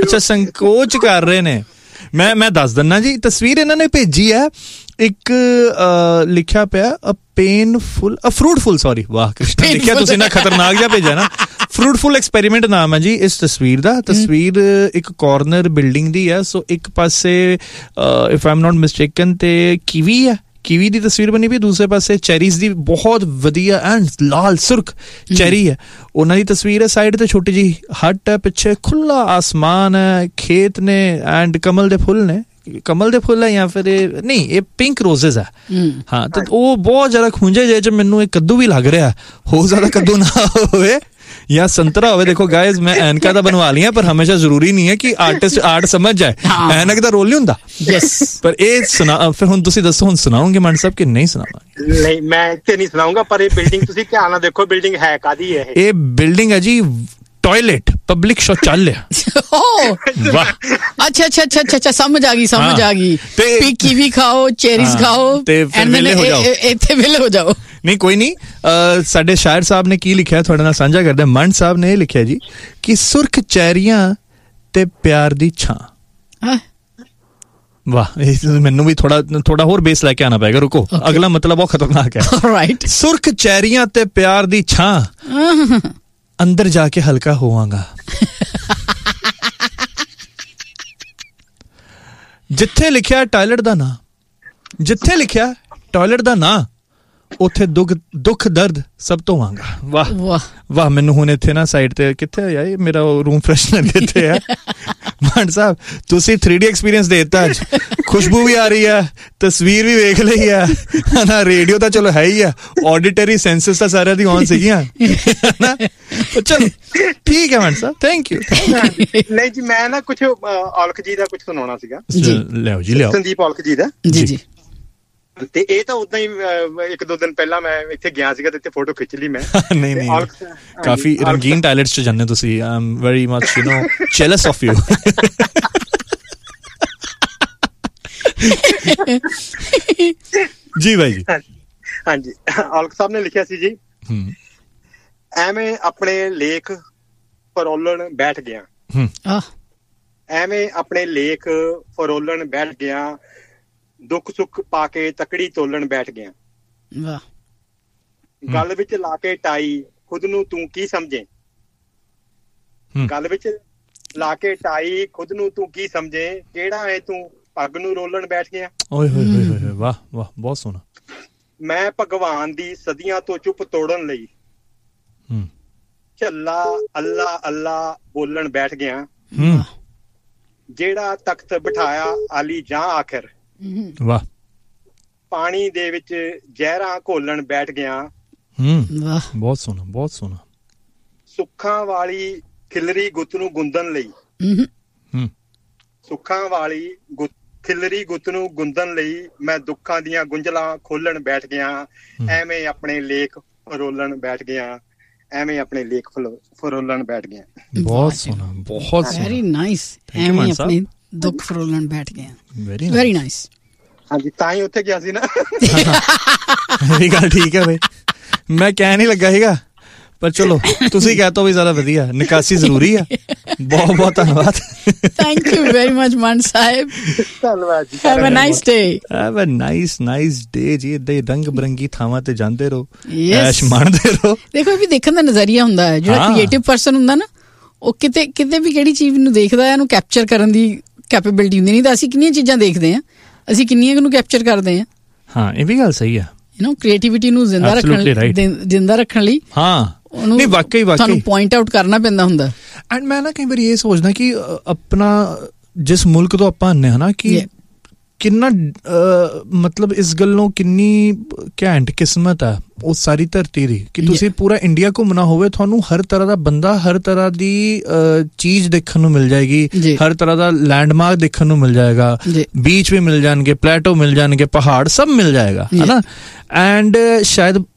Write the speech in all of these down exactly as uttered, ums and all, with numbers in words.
ਅੱਛਾ ਸੰਕੋਚ ਕਰ ਰਹੇ ਨੇ। ਮੈਂ ਮੈਂ ਦੱਸ ਦਿੰਦਾ ਜੀ, ਤਸਵੀਰ ਇਹਨਾਂ ਨੇ ਭੇਜੀ ਹੈ, ਇੱਕ ਲਿਖਿਆ ਪਿਆ ਅ ਪੇਨਫੁਲ ਅ ਫਰੂਟਫੁਲ ਸੌਰੀ ਵਾਹ ਕ੍ਰਿਸ਼ਨਾ ਲਿਖਿਆ ਤੁਸੀਂ ਨਾ ਖਤਰਨਾਕ ਜਿਹਾ ਭੇਜਿਆ ਨਾ। ਫਰੂਟਫੁਲ ਐਕਸਪੈਰੀਮੈਂਟ ਨਾਮ ਹੈ ਜੀ ਇਸ ਤਸਵੀਰ ਦਾ। ਤਸਵੀਰ ਇੱਕ ਕਾਰਨਰ ਬਿਲਡਿੰਗ ਦੀ ਹੈ। ਸੋ ਇੱਕ ਪਾਸੇ if I am not mistaken ਤੇ ਕੀਵੀ ਹੈ, ਕੀਵੀ ਦੀ ਤਸਵੀਰ ਬਣੀ ਵੀ, ਦੂਸਰੇ ਪਾਸੇ ਚੈਰੀਜ਼ ਦੀ ਬਹੁਤ ਵਧੀਆ ਐਂਡ ਲਾਲ ਸੁਰਖ ਚੈਰੀ ਹੈ, ਉਹਨਾਂ ਦੀ ਤਸਵੀਰ ਹੈ। ਸਾਈਡ ਤੇ ਛੋਟੀ ਜਿਹੀ ਹੱਟ ਹੈ, ਪਿੱਛੇ ਖੁੱਲਾ ਆਸਮਾਨ ਹੈ, ਖੇਤ ਨੇ ਐਂਡ ਕਮਲ ਦੇ ਫੁੱਲ ਨੇ। ਕਮਲ ਦੇ ਫੁੱਲ ਹੈ ਜਾਂ ਫਿਰ ਨਹੀਂ, ਇਹ ਪਿੰਕ ਰੋਜ਼ਿਸ ਹੈ। ਹਾਂ, ਤੇ ਉਹ ਬਹੁਤ ਜ਼ਿਆਦਾ ਖੂੰਝੇ ਜਿਹੇ ਚ ਮੈਨੂੰ ਇਹ ਕੱਦੂ ਵੀ ਲੱਗ ਰਿਹਾ। ਹੋ ਜ਼ਿਆਦਾ ਕੱਦੂ ਨਾ ਹੋਵੇ ਜਾਂ ਸੰਤਰਾ ਹੋਵੇ। ਦੇਖੋ ਗਾਇਜ਼, ਮੈਂ ਐਨਕਾਂ ਤਾਂ ਬਣਵਾ ਲਈਆਂ, ਪਰ ਹਮੇਸ਼ਾ ਜ਼ਰੂਰੀ ਨਹੀਂ ਹੈ ਕਿ ਆਰਟਿਸਟ ਆਰਟ ਸਮਝ ਜਾਏ। ਐਨਕ ਦਾ ਰੋਲ ਨਹੀਂ ਹੁੰਦਾ। ਪਰ ਇਹ ਸੁਣਾ, ਫਿਰ ਹੁਣ ਤੁਸੀਂ ਦੱਸੋ, ਹੁਣ ਸੁਣਾਓਗੇ ਮਾਨ ਸਾਹਿਬ ਕਿ ਨਹੀਂ ਸੁਣਾਵਾਂਗੇ? ਨਹੀਂ, ਮੈਂ ਇੱਥੇ ਨਹੀਂ ਸੁਣਾਉਂਗਾ, ਪਰ ਇਹ ਬਿਲਡਿੰਗ ਤੁਸੀਂ ਧਿਆਨ ਨਾਲ ਦੇਖੋ, ਬਿਲਡਿੰਗ ਹੈ ਕਾਦੀ ਹੈ? ਇਹ ਬਿਲਡਿੰਗ ਹੈ ਜੀ ਟॉयलेट, पब्लिक शौचालय। वाह, अच्छा अच्छा अच्छा अच्छा समझ आ गई समझ आ गई। पी कीवी खाओ, चेरीज खाओ ਤੇ ਫਿਰ ਵਿਲੇ ਹੋ ਜਾਓ, ਇੱਥੇ ਵਿਲੇ ਹੋ ਜਾਓ। ਨਹੀਂ ਕੋਈ ਨਹੀਂ, ਸਾਡੇ ਸ਼ਾਇਰ ਸਾਹਿਬ ਨੇ ਕੀ ਲਿਖਿਆ ਤੁਹਾਡੇ ਨਾਲ ਸਾਂਝਾ ਕਰਦੇ। ਮੰਡ ਸਾਹਿਬ ਨੇ ਇਹ ਲਿਖਿਆ ਜੀ ਕਿ ਸੁਰਖ ਚੈਰੀਆਂ ਤੇ ਪਿਆਰ ਦੀ ਛਾਂ। ਵਾਹ, ਇਹ ਮੈਨੂੰ ਵੀ ਥੋੜਾ ਥੋੜਾ ਹੋਰ ਬੇਸ ਲੈ ਕੇ ਆਣਾ ਪਏਗਾ। ਰੁਕੋ, ਅਗਲਾ ਮਤਲਬ ਬਹੁਤ ਖਤਰਨਾਕ ਹੈ। ਰਾਈਟ, ਸੁਰਖ ਚੈਰੀਆਂ ਤੇ ਪਿਆਰ ਦੀ ਛਾਂ, ਅੰਦਰ ਜਾ ਕੇ ਹਲਕਾ ਹੋਵਾਂਗਾ। ਜਿੱਥੇ ਲਿਖਿਆ ਟਾਇਲਟ ਦਾ ਨਾਂ, ਜਿੱਥੇ ਲਿਖਿਆ ਟਾਇਲਟ ਦਾ ਨਾਂ, ਉੱਥੇ ਦੁੱਖ ਦੁੱਖ ਦਰਦ ਸਭ ਤੋਂ ਵਾਂਗਾ। ਵਾਹ ਵਾਹ, ਮੈਨੂੰ ਹੁਣ ਇੱਥੇ ਨਾ ਸਾਈਡ ਤੇ ਕਿੱਥੇ ਆ ਯਾਰ ਮੇਰਾ ਰੂਮ ਫਰੈਸ਼ਨਰ ਕਿੱਥੇ ਹੈ? ਮਾਨ ਸਾਹਿਬ ਤੁਸੀਂ ਥ੍ਰੀ ਡੀ ਐਕਸਪੀਰੀਅੰਸ ਦੇ ਦਿੱਤਾ ਅੱਜ। ਖੁਸ਼ਬੂ ਵੀ ਆ ਰਹੀ ਹੈ, ਤਸਵੀਰ ਵੀ ਵੇਖ ਲਈ ਹੈ ਨਾ, ਰੇਡੀਓ ਤਾਂ ਚਲੋ ਹੈ ਹੀ ਆ, ਆਡੀਟਰੀ ਸੈਂਸਸ ਤਾਂ ਸਾਰਿਆਂ ਦੀ ਔਨ ਸੀਗੀਆਂ ਨਾ। ਚਲੋ ਠੀਕ ਹੈ ਮਾਨ ਸਾਹਿਬ, ਥੈਂਕ ਯੂ। ਨਹੀਂ ਜੀ, ਮੈਂ ਨਾ ਕੁਛ ਔਲਖ ਜੀ ਦਾ ਕੁਛ ਸੁਣਾਉਣਾ ਸੀਗਾ। ਲਿਆਓ ਜੀ ਲਿਆਓ। ਸੰਦੀਪ ਔਲਖ ਜੀ ਦਾ। ਜੀ ਜੀ। ਤੇ ਇਹ ਤਾਂ ਉਦਾਂ ਹੀ ਇੱਕ ਦੋ ਦਿਨ ਪਹਿਲਾਂ ਮੈਂ ਇੱਥੇ ਗਿਆ ਸੀਗਾ ਤੇ ਇੱਥੇ ਫੋਟੋ ਖਿੱਚ ਲਈ ਮੈਂ। ਨਹੀਂ ਨਹੀਂ, ਕਾਫੀ ਰੰਗੀਨ ਟਾਇਲਟਸ ਚ ਜਾਂਦੇ ਤੁਸੀਂ। I am very much you know jealous of you. ਜੀ ਭਾਈ ਜੀ। ਹਾਂਜੀ, ਔਲਖ ਸਾਹਿਬ ਨੇ ਲਿਖਿਆ ਸੀ ਜੀ, ਐਵੇਂ ਆਪਣੇ ਲੇਖ ਫਰੋਲਣ ਬੈਠ ਗਿਆ, ਐਵੇਂ ਆਪਣੇ ਲੇਖ ਫਰੋਲਣ ਬੈਠ ਗਿਆ, ਦੁੱਖ ਸੁੱਖ ਪਾ ਕੇ ਤਕੜੀ ਤੋਲਣ ਬੈਠ ਗਿਆ। ਵਾਹ। ਗੱਲ ਵਿੱਚ ਲਾ ਕੇ ਟਾਈ, ਖੁਦ ਨੂੰ ਤੂੰ ਕੀ ਸਮਝੇ? ਗੱਲ ਵਿੱਚ ਲਾ ਕੇ ਟਾਈ, ਖੁਦ ਨੂੰ ਤੂੰ ਕੀ ਸਮਝੇ? ਕਿਹੜਾ ਹੈ ਤੂੰ ਪੱਗ ਨੂੰ ਰੋਲਣ ਬੈਠ ਗਿਆ? ਓਏ ਹੋਏ ਹੋਏ ਹੋਏ, ਵਾਹ ਵਾਹ, ਬਹੁਤ ਸੋਹਣਾ। ਮੈਂ ਭਗਵਾਨ ਦੀ ਸਦੀਆਂ ਤੋਂ ਚੁੱਪ ਤੋੜਨ ਲਈ ਝੱਲਾ ਅੱਲਾ ਅੱਲਾ ਬੋਲਣ ਬੈਠ ਗਿਆ। ਜਿਹੜਾ ਤਖਤ ਬਿਠਾਇਆ ਆਲੀ ਜਾਂ ਆਖਿਰ, ਵਾਹ। ਪਾਣੀ ਦੇ ਵਿੱਚ ਜ਼ਹਿਰਾਂ ਘੋਲਣ ਬੈਠ ਗਿਆ। ਵਾਹ, ਬਹੁਤ ਸੋਹਣਾ ਬਹੁਤ ਸੋਹਣਾ। ਸੁੱਖਾਂ ਵਾਲੀ ਖਿਲਰੀ ਗੁੱਤ ਨੂੰ ਗੁੰਦਣ ਲਈ, ਸੁੱਖਾਂ ਵਾਲੀ ਖਿਲਰੀ ਗੁੱਤ ਨੂੰ ਗੁੰਦਣ ਲਈ ਮੈਂ ਦੁੱਖਾਂ ਦੀਆਂ ਗੁੰਝਲਾਂ ਖੋਲਣ ਬੈਠ ਗਿਆ। ਐਵੇਂ ਆਪਣੇ ਲੇਖ ਫਰੋਲਣ ਬੈਠ ਗਿਆ, ਐਵੇਂ ਆਪਣੇ ਲੇਖ ਫਰੋਲਣ ਬੈਠ ਗਿਆ। ਬਹੁਤ ਸੋਹਣਾ, ਬਹੁਤ ਸੋਹਣਾ, ਵੈਰੀ ਨਾਈਸ। ਐਵੇਂ ਆਪਣੇ ਦੁੱਖ ਫਰੋਲਣ ਬੈਠ ਗਿਆ, ਵੈਰੀ ਵੈਰੀ ਨਾਈਸ। ਹਾਂਜੀ, ਤਾਂ ਹੀ ਉੱਥੇ ਗਿਆ ਸੀ ਨਾ। ਇਹ ਵੀ ਗੱਲ ਠੀਕ ਹੈ ਬਈ, ਮੈਂ ਕਹਿ ਨਹੀਂ ਲੱਗਾ ਸੀਗਾ, ਪਰ ਚਲੋ ਤੁਸੀਂ ਕਹਿ ਤੋ ਵੀ ਜ਼ਿਆਦਾ ਵਧੀਆ। ਨਿਕਾਸੀ ਜ਼ਰੂਰੀ ਹੈ। ਬਹੁਤ ਬਹੁਤ ਧੰਨਵਾਦ। ਥੈਂਕ ਯੂ ਵੈਰੀ ਮਚ ਮਾਨ ਸਾਹਿਬ। ਧੰਨਵਾਦ ਜੀ। Have a nice day. Have a nice nice day ਜੀ। ਏਦਾਂ ਹੀ ਰੰਗ ਬਰੰਗੀ ਥਾਵਾਂ ਤੇ ਜਾਂਦੇ ਰਹੋ, ਐਸ਼ ਮਾਣਦੇ ਰਹੋ। ਦੇਖੋ, ਇਹ ਵੀ ਦੇਖਣ ਦਾ ਨਜ਼ਰੀਆ ਹੁੰਦਾ ਹੈ। ਜਿਹੜਾ ਕ੍ਰੀਏਟਿਵ ਪਰਸਨ ਹੁੰਦਾ ਨਾ, ਉਹ ਕਿਤੇ ਕਿਤੇ ਵੀ ਕਿਹੜੀ ਚੀਜ਼ ਨੂੰ ਦੇਖਦਾ ਹੈ, ਉਹਨੂੰ ਕੈਪਚਰ ਕਰਨ ਦੀ ਕੈਪੇਬਿਲਿਟੀ ਹੁੰਦੀ। ਨਹੀਂ ਤਾਂ ਅਸੀਂ ਕਿੰਨੀਆਂ ਚੀਜ਼ਾਂ ਦੇਖਦੇ ਹਾਂ, ਅਸੀਂ ਕਿੰਨੀਆਂ ਨੂੰ ਕੈਪਚਰ ਕਰਦੇ ਹਾਂ। ਹਾਂ, ਇਹ ਵੀ ਗੱਲ ਸਹੀ ਹੈ। ਯੂ ਨੋ, ਕ੍ਰੀਏਟੀਵਿਟੀ ਨੂੰ ਜ਼ਿੰਦਾ ਰੱਖਣ ਜ਼ਿੰਦਾ ਰੱਖਣ ਲਈ ਹਾਂ ਨਹੀਂ ਵਾਕਈ ਵਾਕਈ ਤੁਹਾਨੂੰ ਪੁਆਇੰਟ ਆਊਟ ਕਰਨਾ ਪੈਂਦਾ ਹੁੰਦਾ। ਐਂਡ ਮੈਂ ਨਾ ਕਈ ਵਾਰੀ ਇਹ ਸੋਚਦਾ ਕਿ ਆਪਣਾ ਜਿਸ ਮੁਲਕ ਤੋਂ ਆਪਾਂ ਆਉਂਦੇ ਹਾਂ ਨਾ, ਕਿ ਕਿੰਨਾ ਮਤਲਬ ਇਸ ਗੱਲੋਂ ਕਿੰਨੀ ਘੈਂਟ ਕਿਸਮਤ ਹੈ ਉਹ ਸਾਰੀ ਧਰਤੀ ਦੀ, ਕਿ ਤੁਸੀਂ ਪੂਰਾ ਇੰਡੀਆ ਘੁੰਮਣਾ ਹੋਵੇ, ਤੁਹਾਨੂੰ ਹਰ ਤਰ੍ਹਾਂ ਦਾ ਬੰਦਾ, ਹਰ ਤਰ੍ਹਾਂ ਦੀ ਚੀਜ਼ ਦੇਖਣ ਨੂੰ ਮਿਲ ਜਾਏਗੀ, ਹਰ ਤਰ੍ਹਾਂ ਦਾ ਲੈਂਡਮਾਰਕ ਦੇਖਣ ਨੂੰ ਮਿਲ ਜਾਏਗਾ, ਬੀਚ ਵੀ ਮਿਲ ਜਾਣਗੇ, ਪਲੇਟੋ ਮਿਲ ਜਾਣਗੇ, ਪਹਾੜ ਸਭ ਮਿਲ ਜਾਏਗਾ, ਹੈ ਨਾ। ਐਂਡ ਸ਼ਾਇਦ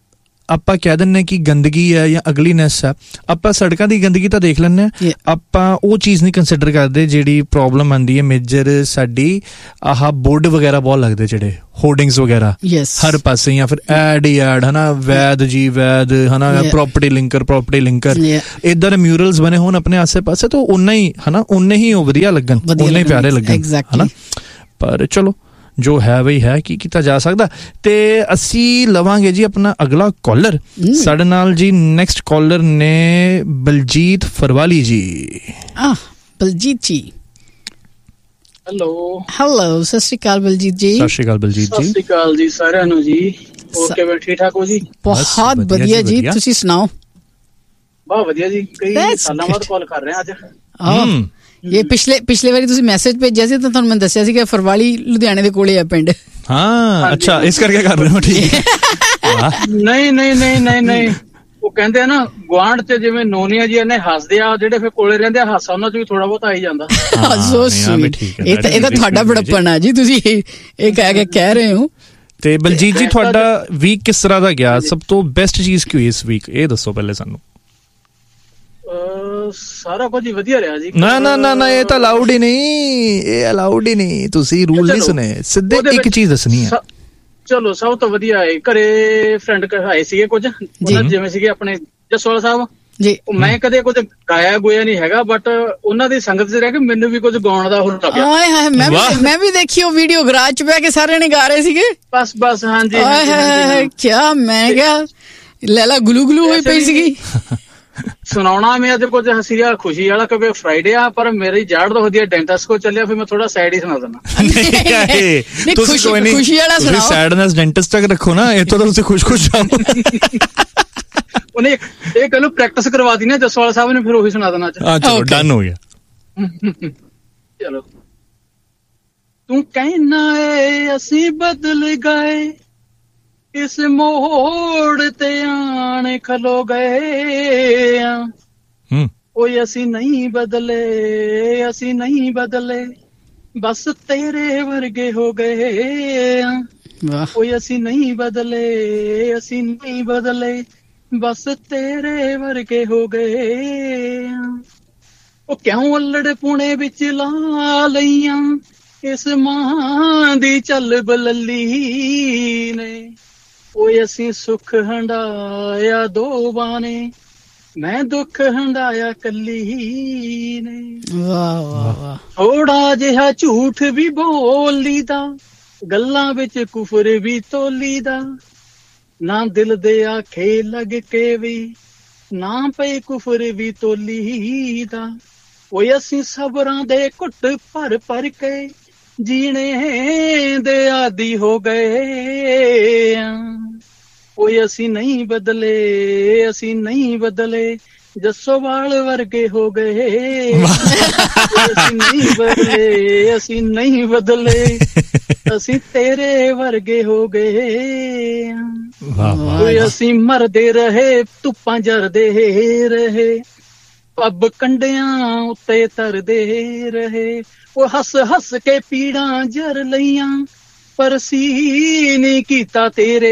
ਆਪਾਂ ਕਹਿ ਦਿੰਨੇ ਕਿ ਗੰਦਗੀ ਹੈ ਜਾਂ ਅਗਲੀਨੈਸ ਹੈ, ਆਪਾਂ ਸੜਕਾਂ ਦੀ ਗੰਦਗੀ ਤਾਂ ਦੇਖ ਲੈਂਦੇ ਹਾਂ, ਆਪਾਂ ਉਹ ਚੀਜ਼ ਨਹੀਂ ਕੰਸੀਡਰ ਕਰਦੇ ਜਿਹੜੀ ਪ੍ਰੋਬਲਮ ਆਉਂਦੀ ਹੈ ਮੇਜਰ ਸਾਡੀ ਆਹ ਬੋਰਡ ਵਗੈਰਾ ਬਹੁਤ ਲੱਗਦੇ ਜਿਹੜੇ ਹੋਰਡਿੰਗਸ ਵਗੈਰਾ ਹਰ ਪਾਸੇ, ਜਾਂ ਫਿਰ ਐਡ ਹੀ ਐਡ ਹਨਾ, ਵੈਦ ਜੀ ਵੈਦ ਹਨਾ, ਪ੍ਰੋਪਰਟੀ ਲਿੰਕਰ ਪ੍ਰੋਪਰਟੀ ਲਿੰਕਰ, ਏਦਾਂ ਦੇ ਮਿਊਰਲਸ ਬਣੇ ਹੋਣ ਆਪਣੇ ਆਸੇ ਪਾਸੇ, ਤਾਂ ਉਨਾ ਹੀ ਹਨਾ ਉਨੇ ਹੀ ਉਹ ਵਧੀਆ ਲੱਗਣ, ਉਨੇ ਹੀ ਪਿਆਰੇ ਲੱਗਣ ਹਨਾ। ਪਰ ਚਲੋ ਜੋ ਹੈ ਵਹੀ ਹੈ, ਕੀ ਕੀਤਾ ਜਾ ਸਕਦਾ। ਤੇ ਅਸੀਂ ਲਵਾਂਗੇ ਜੀ ਆਪਣਾ ਅਗਲਾ ਕਾਲਰ ਸਾਡੇ ਨਾਲ ਜੀ। ਨੈਕਸਟ ਕਾਲਰ ਨੇ ਬਲਜੀਤ ਫਰਵਾਲੀ ਜੀ। ਆਹ ਬਲਜੀਤ ਜੀ, ਹੈਲੋ ਹੈਲੋ, ਸਤਿ ਸ਼੍ਰੀ ਅਕਾਲ ਬਲਜੀਤ ਜੀ। ਸਤਿ ਸ਼੍ਰੀ ਅਕਾਲ ਬਲਜੀਤ ਜੀ। ਸਤਿ ਸ਼੍ਰੀ ਅਕਾਲ ਜੀ ਸਾਰਿਆਂ ਨੂੰ ਜੀ। ਹੋਰ ਕਿਵੇਂ, ਠੀਕ ਠਾਕ ਹੋ ਜੀ? ਬਹੁਤ ਵਧੀਆ ਜੀ, ਤੁਸੀਂ ਸੁਣਾਓ? ਬਹੁਤ ਵਧੀਆ ਜੀ, ਕਈ ਸਾਲਾਂ ਬਾਅਦ ਕਾਲ ਕਰ ਰਹੇ ਆ ਅੱਜ। ਆਹ ਇਹ ਪਿਛਲੇ ਪਿਛਲੇ ਵਾਰੀ ਤੁਸੀਂ ਮੈਸੇਜ ਭੇਜਿਆ ਸੀ ਤਾਂ ਤੁਹਾਨੂੰ ਮੈਂ ਦੱਸਿਆ ਸੀ ਕਿ ਫਰਵਾਲੀ ਲੁਧਿਆਣੇ ਦੇ ਕੋਲੇ ਆ ਪਿੰਡ। ਹਾਂ ਅੱਛਾ, ਇਸ ਕਰਕੇ ਕਰ ਰਹੇ ਹੋ, ਠੀਕ ਹੈ। ਨਹੀਂ ਨਹੀਂ ਨਹੀਂ ਨਹੀਂ ਨਹੀਂ, ਉਹ ਕਹਿੰਦੇ ਆ ਨਾ ਗੁਆਂਢ ਚ ਜਿਵੇਂ ਨੋਨੀਆਂ ਜੀ ਇਹਨੇ ਹੱਸਦੇ ਆ, ਜਿਹੜੇ ਫਿਰ ਕੋਲੇ ਰਹਿੰਦੇ ਆ ਹਾਸਾ ਉਹਨਾਂ ਚ ਵੀ ਥੋੜਾ ਬਹੁਤ ਆ ਹੀ ਜਾਂਦਾ। ਇਹ ਤਾਂ ਇਹ ਤਾਂ ਤੁਹਾਡਾ ਬੜਪਨ ਆ ਜੀ, ਤੁਸੀਂ ਇਹ ਕਹਿ ਕੇ ਕਹਿ ਰਹੇ ਹੋ। ਤੇ ਬਲਜੀਤ ਜੀ ਤੁਹਾਡਾ ਵੀਕ ਕਿਸ ਤਰ੍ਹਾਂ ਦਾ ਗਿਆ? ਸਭ ਤੋਂ ਬੈਸਟ ਚੀਜ਼ ਕੀ ਹੋਈ ਇਸ ਵੀਕ, ਇਹ ਦੱਸੋ ਪਹਿਲੇ ਸਾਨੂੰ। ਸਾਰਾ ਕੁਝ ਹੀ ਵਧੀਆ ਰਿਹਾ ਜੀ। ਨਾ ਨਾ ਨਾ ਨਾ, ਇਹ ਤਾਂ ਅਲਾਉਡ ਹੀ ਨਹੀਂ, ਇਹ ਅਲਾਉਡ ਹੀ ਨਹੀਂ, ਤੁਸੀਂ ਰੂਲ ਨਹੀਂ ਸੁਣੇ, ਸਿੱਧੇ ਇੱਕ ਚੀਜ਼ ਦੱਸਣੀ ਹੈ। ਚਲੋ ਸਭ ਤੋਂ ਵਧੀਆ ਹੈ, ਘਰੇ ਫਰੈਂਡ ਆਏ ਸੀਗੇ ਕੁਝ, ਉਹਨਾਂ ਜਿਵੇਂ ਸੀਗੇ ਆਪਣੇ ਜਸਵਾਲ ਸਾਹਿਬ ਜੀ। ਮੈਂ ਕਦੇ ਕੁਝ ਗਾਇਆ ਗੋਇਆ ਨਹੀਂ ਹੈਗਾ, ਬਟ ਉਹਨਾਂ ਦੀ ਸੰਗਤ ਚ ਰਹਿ ਕੇ ਮੈਨੂੰ ਵੀ ਕੁਝ ਗਾਉਣ ਦਾ ਹੁਣ ਲੱਗਿਆ। ਹਾਏ ਹਾਏ, ਮੈਂ ਵੀ ਮੈਂ ਵੀ ਦੇਖੀ ਉਹ ਵੀਡੀਓ, ਗਰਾਜ ਚ ਬਹਿ ਕੇ ਸਾਰਿਆਂ ਨੇ ਗਾ ਰਹੇ ਸੀਗੇ। ਬਸ ਬਸ, ਹਾਂਜੀ। ਕਿਆ ਮੈਂ ਕਿਹਾ ਲੈਲਾ ਗੁਲੂ ਗੁਲੂ ਹੋਈ ਪਈ ਸੀਗੀ। ਸੁਣਾਉਣਾ ਮੈਂ ਅੱਜ ਕੁਝ ਹੱਸੀ ਵਾਲਾ ਖੁਸ਼ੀ ਵਾਲਾ, ਕਿਉਂਕਿ ਫਰਾਈਡੇ ਆ, ਪਰ ਮੇਰੀ ਜਾੜ ਤੋਂ ਵਧੀਆ ਡੈਂਟਿਸਟ ਕੋਲ ਚੱਲਿਆ, ਫਿਰ ਮੈਂ ਥੋੜਾ ਸੈਡ ਹੀ ਸੁਣਾ ਦਿੰਦਾ। ਤੁਸੀਂ ਕੋਈ ਨਹੀਂ, ਖੁਸ਼ੀ ਵਾਲਾ ਸੁਣਾਓ, ਤੁਸੀਂ ਸੈਡਨੈਸ ਡੈਂਟਿਸਟ ਤੱਕ ਰੱਖੋ ਨਾ, ਇੱਥੋਂ ਤਾਂ ਤੁਸੀਂ ਖੁਸ਼ ਖੁਸ਼ ਜਾਓ। ਉਹਨੇ ਇਹ ਗੱਲ ਪ੍ਰੈਕਟਿਸ ਕਰਵਾ ਦੀ ਨਾ ਜਸਵਾਲ ਸਾਹਿਬ ਨੇ, ਫਿਰ ਉਹੀ ਸੁਣਾ ਦੇਣਾ। ਚਲੋ ਡਨ ਹੋ ਗਿਆ। ਚਲੋ। ਤੂੰ ਕਹਿਣਾ ਏ ਅਸੀਂ ਬਦਲ ਗਏ, ਇਸ ਮੋੜ ਤੇ ਆਣ ਖਲੋ ਗਏ ਆ, ਓਏ ਅਸੀਂ ਨਹੀਂ ਬਦਲੇ, ਅਸੀਂ ਨਹੀਂ ਬਦਲੇ, ਬਸ ਤੇਰੇ ਵਰਗੇ ਹੋ ਗਏ ਆ, ਓਏ ਅਸੀਂ ਨਹੀਂ ਬਦਲੇ, ਅਸੀਂ ਨਹੀਂ ਬਦਲੇ, ਬਸ ਤੇਰੇ ਵਰਗੇ ਹੋ ਗਏ ਆ। ਉਹ ਕਿਉਂ ਅੱਲੜ ਪੁਣੇ ਵਿੱਚ ਲਾ ਲਈਆਂ ਇਸ ਮਾਂ ਦੀ ਚੱਲ ਬਲੱਲੀ ਨੇ, ਓਏ ਅਸੀਂ ਸੁੱਖ ਹੰਡਾਇਆ ਦੋ ਬਾਣੇ, ਮੈਂ ਦੁੱਖ ਹੰਡਾਇਆ ਕੱਲੀ ਨੇ। ਵਾਹ ਵਾਹ ਵਾਹ। ਥੋੜਾ ਜਿਹਾ ਝੂਠ ਵੀ ਬੋਲੀ ਦਾ, ਗੱਲਾਂ ਵਿੱਚ ਕੁਫਰ ਵੀ ਤੋਲੀ ਦਾ, ਨਾ ਦਿਲ ਦੇ ਆਖੇ ਲੱਗ ਕੇ ਵੀ, ਨਾ ਪਏ ਕੁਫਰ ਵੀ ਤੋਲੀ ਦਾ, ਓਏ ਅਸੀਂ ਸਬਰਾਂ ਦੇ ਘੁੱਟ ਭਰ ਭਰ ਕੇ ਜੀਣੇ ਦੇ ਆਦੀ ਹੋ ਗਏ ਆ, ਓਏ ਅਸੀਂ ਨਹੀਂ ਬਦਲੇ, ਅਸੀਂ ਨਹੀਂ ਬਦਲੇ, ਜੱਸੋਵਾਲ ਵਰਗੇ ਹੋ ਗਏ, ਅਸੀਂ ਨਹੀਂ ਬਦਲੇ, ਅਸੀਂ ਨਹੀਂ ਬਦਲੇ, ਅਸੀਂ ਤੇਰੇ ਵਰਗੇ ਹੋ ਗਏ, ਓਏ ਅਸੀਂ ਮਰਦੇ ਰਹੇ ਧੁੱਪਾਂ ਜਰਦੇ ਰਹੇ, ਪੱਬ ਕੰਡਿਆਂ ਉੱਤੇ ਤਰਦੇ ਰਹੇ, ਉਹ ਹੱਸ ਹੱਸ ਕੇ ਪੀੜਾਂ ਜਰ ਲਈਆਂ, ਪਰ ਸੀ ਨੀ ਕੀਤਾ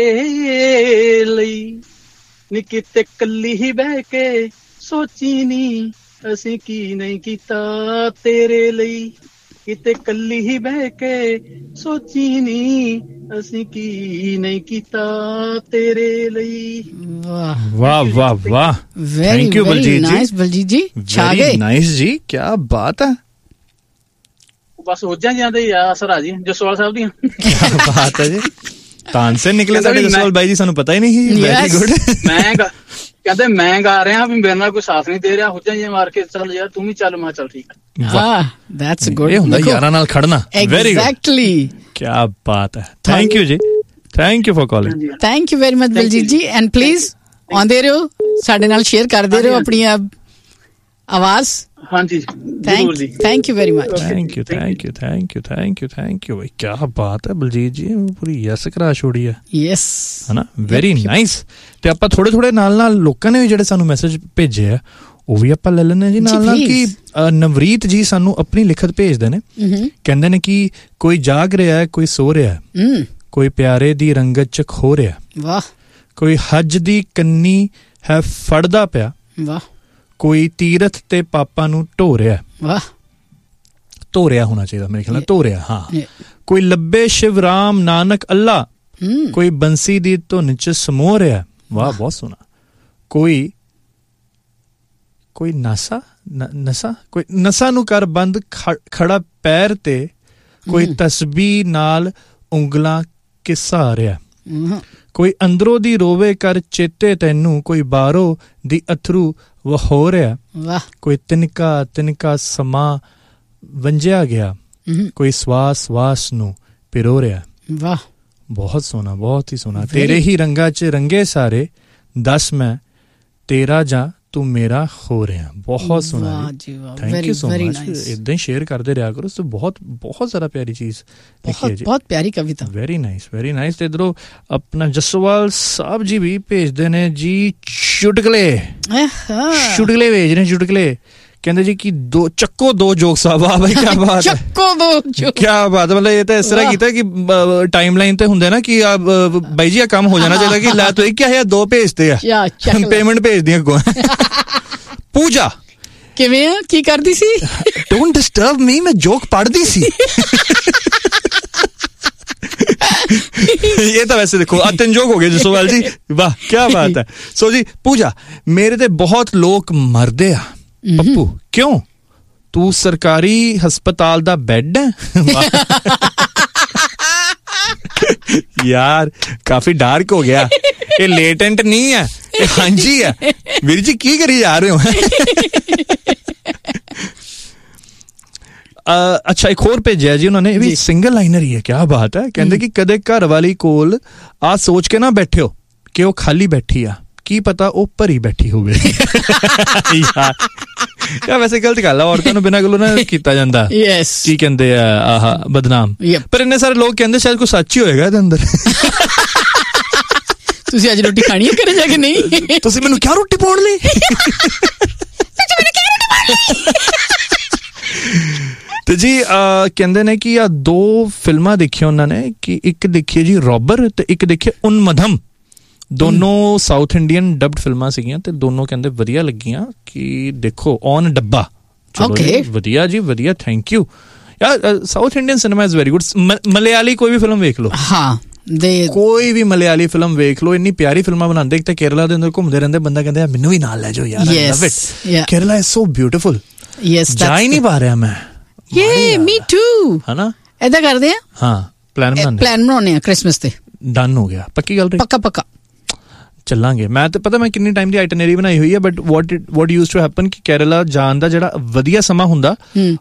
ਤੇਰੇ ਲਈ, ਨੀ ਕਿਤੇ ਕੱਲੀ ਹੀ ਬਹਿ ਕੇ ਸੋਚੀ ਨੀ, ਅਸੀਂ ਕੀ ਨਹੀਂ ਕੀਤਾ ਤੇਰੇ ਲਈ, ਕਿਤੇ ਕੱਲੀ ਹੀ ਬਹਿ ਕੇ ਸੋਚੀ ਨੀ, ਅਸੀਂ ਕੀ ਨਹੀਂ ਕੀਤਾ ਤੇਰੇ ਲਈ। ਵਾਹ ਵਾਹ ਵਾਹ ਵਾਹ, ਥੈਂਕ ਯੂ ਬਲਜੀਤ ਜੀ। ਨਾਈਸ ਬਲਜੀਤ ਜੀ, ਛਾ ਗਏ। ਨਾਈਸ ਜੀ, ਕੀ ਬਾਤ ਹੈ। ਬਸ ਹੋਜਾਂ ਜਾਂਦੇ ਯਾਰ ਸਰਾ ਜੀ ਜਸਵਾਲ ਸਾਹਿਬ ਦੀਆਂ। ਕੀ ਬਾਤ ਹੈ ਜੀ, ਤਾਨਸੇ ਨਿਕਲੇ ਸਾਡੇ ਜਸਵਾਲ ਬਾਈ ਜੀ, ਸਾਨੂੰ ਪਤਾ ਹੀ ਨਹੀਂ। Very good. ਮੈਂ ਕਹਿੰਦੇ ਮੈਂ ਗਾ ਰਿਹਾ ਵੀ ਮੇਰੇ ਨਾਲ ਕੋਈ ਸਾਥ ਨਹੀਂ ਦੇ ਰਿਹਾ, ਹੋਜਾਂ ਜਿਹੀਆਂ ਮਾਰ ਕੇ ਚੱਲ ਯਾਰ ਤੂੰ ਵੀ ਚੱਲ, ਮੈਂ ਚੱਲ ਠੀਕ ਹੈ। ਵਾਹ, ਦੈਟਸ ਗੁੱਡ। ਇਹ ਹੁੰਦਾ ਯਾਰਾਂ ਨਾਲ ਖੜਨਾ। ਵੈਰੀ ਗੁੱਡ, ਐਗਜ਼ੈਕਟਲੀ, ਕੀ ਬਾਤ ਹੈ। ਥੈਂਕ ਯੂ ਜੀ, thank you for calling. Thank you very much Baljit ਜੀ, ਐਂਡ ਪਲੀਜ਼ ਆਉਂਦੇ ਰਹੋ, ਸਾਡੇ ਨਾਲ ਸ਼ੇਅਰ ਕਰਦੇ ਰਹੋ ਆਪਣੀ ਆਵਾਜ਼। ਹਾਂਜੀ ਜ਼ਰੂਰ ਜੀ, thank you very much. Thank you thank you thank you thank you thank you. ਕੀ ਬਾਤ ਹੈ ਬਲਜੀਤ ਜੀ, ਪੂਰੀ ਯੈਸ ਕਰਾ ਛੋੜੀ ਹੈ। ਯੈਸ, ਹਨਾ, ਵੈਰੀ ਨਾਈਸ। ਤੇ ਆਪਾਂ ਥੋੜੇ ਥੋੜੇ ਨਾਲ ਨਾਲ ਲੋਕਾਂ ਨੇ ਵੀ ਜਿਹੜੇ ਸਾਨੂੰ ਮੈਸੇਜ ਭੇਜੇ ਆ ਉਹ ਵੀ ਆਪਾਂ ਲੈ ਲੈਂਦੇ ਜੀ ਨਾਲ ਨਾਲ। ਕਿ ਨਵਰੀਤ ਜੀ ਸਾਨੂੰ ਆਪਣੀ ਲਿਖਤ ਭੇਜਦੇ ਨੇ, ਕਹਿੰਦੇ ਨੇ ਕਿ ਕੋਈ ਜਾਗ ਰਿਹਾ, ਕੋਈ ਸੋ ਰਿਹਾ, ਕੋਈ ਪਿਆਰੇ ਦੀ ਰੰਗਤ ਚ ਖੋ ਰਿਹਾ, ਵਾਹ, ਕੋਈ ਹੱਜ ਦੀ ਕੰਨੀ ਹੈ ਫੜਦਾ ਪਿਆ, ਵਾਹ। ਕੋਈ ਤੀਰਥ ਤੇ ਪਾਪਾਂ ਨੂੰ ਢੋ ਰਿਹਾ, ਵਾਹ। ਧੋ ਰਿਹਾ ਹੋਣਾ ਚਾਹੀਦਾ ਮੇਰੇ ਖਿਆਲ ਨਾਲ, ਧੋ ਰਿਹਾ, ਹਾਂ। ਕੋਈ ਲੱਭੇ ਸ਼ਿਵ ਰਾਮ ਨਾਨਕ ਅੱਲਾ, ਕੋਈ ਬੰਸੀ ਦੀ ਧੁਨ ਚ ਸਮੋ ਰਿਹਾ, ਵਾਹ ਬਹੁਤ ਸੋਹਣਾ। ਕੋਈ ਕੋਈ ਨਸਾ ਨਸਾ ਕੋਈ ਨਸਾ ਨੂੰ ਕਰ ਬੰਦ ਖੜਾ ਪੈਰ ਤੇ, ਕੋਈ ਤਸਬੀਹ ਨਾਲ ਉਂਗਲਾਂ ਘਿਸਾ ਰਿਹਾ, ਕੋਈ ਅੰਦਰੋਂ ਦੀ ਰੋਵੇ ਕਰ ਚੇਤੇ ਤੈਨੂੰ, ਕੋਈ ਬਾਹਰੋਂ ਦੀ ਅਥਰੂ ਵਹੋ ਰਿਹਾ, ਵਾਹ। ਕੋਈ ਤਿਨਕਾ ਤਿਨਕਾ ਸਮਾਂ ਵੰਜਿਆ ਗਿਆ, ਕੋਈ ਸਵਾਸ ਸਵਾਸ ਨੂੰ ਪਿਰੋ ਰਿਹਾ, ਵਾਹ। ਬਹੁਤ ਸੋਹਣਾ, ਬਹੁਤ ਹੀ ਸੋਹਣਾ। ਤੇਰੇ ਹੀ ਰੰਗਾਂ ਚ ਰੰਗੇ ਸਾਰੇ, ਦੱਸ ਮੈਂ ਤੇਰਾ ਜਾਂ ਤੂੰ ਮੇਰਾ ਹੋ ਰਿਹਾ, ਬਹੁਤ ਸੋਹਣਾ। Thank you so much. ਏਦਾਂ ਹੀ ਸ਼ੇਅਰ ਕਰਦੇ ਰਿਹਾ ਕਰੋ, ਬਹੁਤ ਬਹੁਤ ਜ਼ਿਆਦਾ ਪਿਆਰੀ ਚੀਜ਼, ਬਹੁਤ ਪਿਆਰੀ ਕਵਿਤਾ। Very nice, very nice. ਤੇ ਇਧਰੋਂ ਆਪਣਾ ਜਸਵਾਲ ਸਾਹਿਬ ਜੀ ਵੀ ਭੇਜਦੇ ਨੇ ਜੀ ਚੁਟਕਲੇ, ਚੁਟਕਲੇ ਭੇਜ ਰਹੇ, ਚੁਟਕਲੇ। ਕਹਿੰਦੇ ਜੀ ਕਿ ਦੋ ਚੱਕੋ ਦੋ ਜੋਕ ਸਾਹਿਬ, ਵਾਹ ਬਾਈ ਕੀ ਬਾਤ ਹੈ, ਚੱਕੋ ਦੋ ਜੋਕ, ਕੀ ਬਾਤ। ਮਤਲਬ ਇਹ ਤਾਂ ਇਸ ਤਰ੍ਹਾਂ ਕੀਤਾ ਕਿ ਟਾਈਮ ਲਾਈਨ ਤੇ ਹੁੰਦੇ ਨਾ ਕਿ ਬਾਈ ਜੀ ਆ ਕੰਮ ਹੋ ਜਾਣਾ ਚਾਹੀਦਾ ਕਿ ਲੈ ਤੂੰ ਕਿਹਾ ਹੈ ਦੋ ਭੇਜਦੇ ਆ, ਪੇਮੈਂਟ ਭੇਜਦੀ ਅੱਗੋਂ। ਪੂਜਾ ਕਿਵੇਂ ਆ, ਕੀ ਕਰਦੀ ਸੀ? ਡੋਂਟ ਡਿਸਟਰਬ ਮੀ, ਮੈਂ ਜੋਕ ਪੜ੍ਹਦੀ ਸੀ। ਇਹ ਤਾਂ ਵੈਸੇ ਦੇਖੋ ਆ ਤਿੰਨ ਜੋਕ ਹੋ ਗਏ ਜਸੋਵਾਲ ਜੀ, ਵਾਹ ਕੀ ਬਾਤ ਹੈ। ਸੋ ਜੀ ਪੂਜਾ, ਮੇਰੇ ਤੇ ਬਹੁਤ ਲੋਕ ਮਰਦੇ ਆ। ਪੱਪੂ, ਕਿਉਂ? ਤੂੰ ਸਰਕਾਰੀ ਹਸਪਤਾਲ ਦਾ ਬੈੱਡ ਹੈ? ਯਾਰ ਕਾਫੀ ਡਾਰਕ ਹੋ ਗਿਆ, ਇਹ ਲੇਟੈਂਟ ਨਹੀਂ ਹੈ, ਇਹ ਹਾਂਜੀ ਹੈ। ਵੀਰ ਜੀ ਕੀ ਕਰੀ ਜਾ ਰਹੇ ਹੋ? ਅੱਛਾ, ਇੱਕ ਹੋਰ ਭੇਜਿਆ ਜੀ ਉਹਨਾਂ ਨੇ, ਇਹ ਵੀ ਸਿੰਗਲ ਲਾਈਨਰ ਹੀ ਹੈ, ਕਿਆ ਬਾਤ ਹੈ। ਕਹਿੰਦੇ ਕਿ ਕਦੇ ਘਰ ਵਾਲੀ ਕੋਲ ਆ ਸੋਚ ਕੇ ਨਾ ਬੈਠਿਓ ਕਿ ਉਹ ਖਾਲੀ ਬੈਠੀ ਆ, ਕੀ ਪਤਾ ਉਹ ਭਰੀ ਬੈਠੀ ਹੋਵੇ। ਯਾਰ ਯਾਰ ਵੈਸੇ ਗਲਤ ਗੱਲ ਆ, ਔਰਤਾਂ ਨੂੰ ਬਿਨਾਂ ਗੱਲੋਂ ਨਾ ਕੀਤਾ ਜਾਂਦਾ, ਕੀ ਕਹਿੰਦੇ ਆ ਆਹ ਬਦਨਾਮ। ਪਰ ਇੰਨੇ ਸਾਰੇ ਲੋਕ ਕਹਿੰਦੇ ਸ਼ਾਇਦ ਕੋਈ ਸੱਚ ਹੀ ਹੋਏਗਾ ਇਹਦੇ ਅੰਦਰ। ਤੁਸੀਂ ਅੱਜ ਰੋਟੀ ਖਾਣੀ ਹੈ ਘਰੇ ਜਾ ਕੇ? ਨਹੀਂ, ਤੁਸੀਂ ਮੈਨੂੰ ਕਿਆ ਰੋਟੀ ਪਾਉਣ ਲਈ? ਤੇ ਜੀ ਕਹਿੰਦੇ ਨੇ ਕਿ ਆ ਦੋ ਫਿਲਮਾਂ ਦੇਖੀਆਂ ਉਹਨਾਂ ਨੇ, ਕਿ ਇੱਕ ਦੇਖੀ ਜੀ ਰੋਬਰ ਤੇ ਇੱਕ ਦੇਖੀ ਉਨਮਧਮ। ਦੋਨੋਂ ਸਾਊਥ ਇੰਡੀਅਨ ਡਬਡ ਫਿਲਮਾਂ ਸੀਗੀਆਂ ਤੇ ਦੋਨੋਂ ਕਹਿੰਦੇ ਵਧੀਆ ਲੱਗੀਆਂ, ਕਿ ਦੇਖੋ ਔਨ ਡੱਬਾ। ਚਲੋ ਵਧੀਆ ਜੀ, ਵਧੀਆ, ਥੈਂਕ ਯੂ ਯਾਰ। South Indian cinema is very good. Malayali ਕੋਈ ਵੀ ਫਿਲਮ ਵੇਖ ਲਓ, ਹਾਂ ਕੋਈ ਵੀ ਮਲਿਆਲੀ ਫਿਲਮ ਵੇਖ ਲਓ, ਇੰਨੀ ਪਿਆਰੀ ਫਿਲਮਾਂ ਬਣਾਉਂਦੇ। ਇੱਕ ਤਾਂ ਕੇਰਲਾ ਦੇ ਅੰਦਰ ਘੁੰਮਦੇ ਰਹਿੰਦੇ, ਬੰਦਾ ਕਹਿੰਦਾ ਮੈਨੂੰ ਵੀ ਨਾਲ ਲੈ ਜਾਓ ਯਾਰ, ਆਈ ਲਵ it. Kerala is so beautiful. ਜਾ ਹੀ ਨਹੀਂ ਪਾ ਰਿਹਾ ਮੈਂ। ਯੇ ਮੀ ਟੂ, ਹਨਾ? ਏਦਾਂ ਕਰਦੇ ਆ, ਹਾਂ ਪਲਾਨ ਬਣਾਉਂਦੇ ਪਲਾਨ ਬਣਾਉਣੇ ਆ ਕ੍ਰਿਸਮਸ ਤੇ। ਡਨ ਹੋ ਗਿਆ, ਪੱਕੀ ਗੱਲ ਰਹੀ, ਪੱਕਾ ਪੱਕਾ ਚੱਲਾਂਗੇ। ਮੈਂ ਤਾਂ ਪਤਾ ਮੈਂ ਕਿੰਨੀ ਟਾਈਮ ਦੀ ਆਈਟਨਰੀ ਬਣਾਈ ਹੋਈ ਹੈ, but what what use to happen ਕਿ ਕੇਰਲਾ ਜਾਣ ਦਾ ਜਿਹੜਾ ਵਧੀਆ ਸਮਾਂ ਹੁੰਦਾ,